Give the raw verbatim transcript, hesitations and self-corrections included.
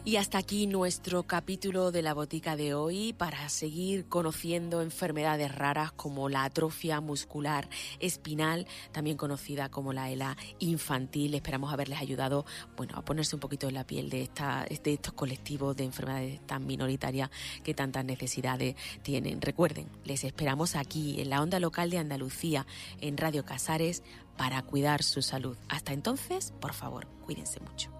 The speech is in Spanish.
Y hasta aquí nuestro capítulo de la botica de hoy, para seguir conociendo enfermedades raras como la atrofia muscular espinal, también conocida como la E L A infantil. Esperamos haberles ayudado, bueno, a ponerse un poquito en la piel de, esta, de estos colectivos de enfermedades tan minoritarias que tantas necesidades tienen. Recuerden, les esperamos aquí en la onda local de Andalucía, en Radio Casares, para cuidar su salud. Hasta entonces, por favor, cuídense mucho.